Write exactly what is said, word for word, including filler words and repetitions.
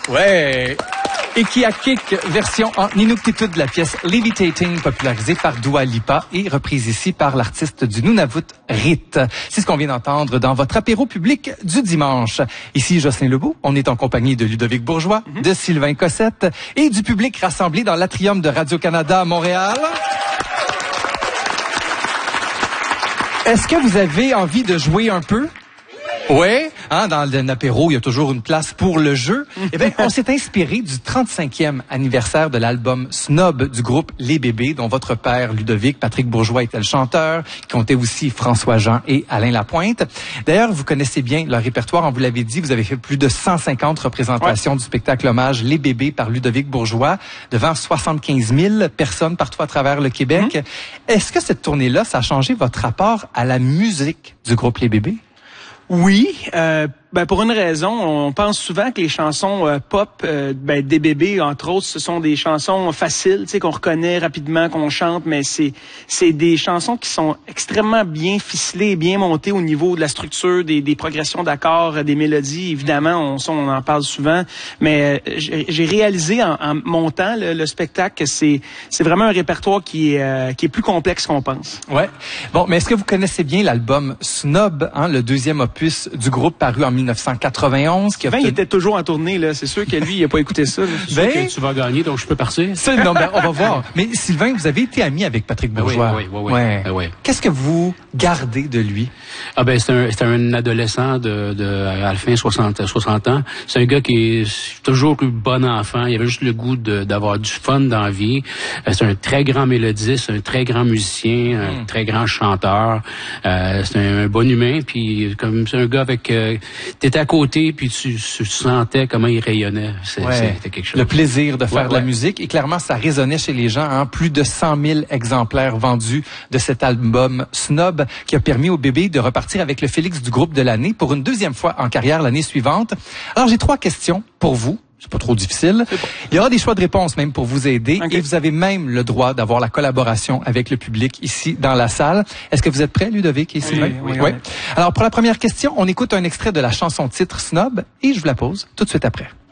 Ouais. Et qui a kick, version en inuktitut de la pièce Levitating, popularisée par Dua Lipa et reprise ici par l'artiste du Nunavut, Rit. C'est ce qu'on vient d'entendre dans votre apéro public du dimanche. Ici, Jocelyn Lebeau. On est en compagnie de Ludovic Bourgeois, mm-hmm. de Sylvain Cossette et du public rassemblé dans l'atrium de Radio-Canada à Montréal. Est-ce que vous avez envie de jouer un peu? Oui, hein, dans un apéro, il y a toujours une place pour le jeu. Eh bien, on s'est inspiré du trente-cinquième anniversaire de l'album Snob du groupe Les Bébés, dont votre père Ludovic, Patrick Bourgeois était le chanteur, qui comptait aussi François Jean et Alain Lapointe. D'ailleurs, vous connaissez bien leur répertoire, on vous l'avait dit, vous avez fait plus de cent cinquante représentations ouais. du spectacle hommage Les Bébés par Ludovic Bourgeois, devant soixante-quinze mille personnes partout à travers le Québec. Mm-hmm. Est-ce que cette tournée-là, ça a changé votre rapport à la musique du groupe Les Bébés? Oui, euh, ben pour une raison, on pense souvent que les chansons euh, pop, euh, ben des bébés entre autres, ce sont des chansons faciles, tu sais qu'on reconnaît rapidement, qu'on chante, mais c'est c'est des chansons qui sont extrêmement bien ficelées, et bien montées au niveau de la structure, des, des progressions d'accords, des mélodies. Évidemment, on, on en parle souvent, mais euh, j'ai réalisé en, en montant le, le spectacle que c'est c'est vraiment un répertoire qui est euh, qui est plus complexe qu'on pense. Ouais. Bon, mais est-ce que vous connaissez bien l'album Snob, hein, le deuxième opus du groupe paru en mille neuf cent quatre-vingt-onze. Qui a ben, obtenu... il était toujours en tournée, là. C'est sûr que lui, il a pas écouté ça. Ben, que tu vas gagner, donc je peux partir. Ça, non, ben, on va voir. Mais Sylvain, vous avez été ami avec Patrick Bourgeois. Oui, oui, oui. oui, ouais. oui. oui. Qu'est-ce que vous gardez de lui? Ah ben, c'est un, c'est un adolescent de, de à la fin soixante, soixante ans. C'est un gars qui est toujours le bon enfant. Il avait juste le goût de, d'avoir du fun dans la vie. C'est un très grand mélodiste, un très grand musicien, un mm. très grand chanteur. Euh, c'est un, un bon humain, puis comme c'est un gars avec euh, t'étais à côté, puis tu, tu sentais comment il rayonnait. C'est, ouais. C'était quelque chose. Le plaisir de faire ouais, de la ouais. musique. Et clairement, ça résonnait chez les gens. Hein? Plus de cent mille exemplaires vendus de cet album Snob qui a permis au bébé de repartir avec le Félix du groupe de l'année pour une deuxième fois en carrière l'année suivante. Alors, j'ai trois questions pour vous. C'est pas trop difficile. Bon. Il y aura des choix de réponses même pour vous aider. Okay. Et vous avez même le droit d'avoir la collaboration avec le public ici dans la salle. Est-ce que vous êtes prêts, Ludovic et Sylvain? Oui, oui, oui. oui. Alors, pour la première question, on écoute un extrait de la chanson titre Snob et je vous la pose tout de suite après.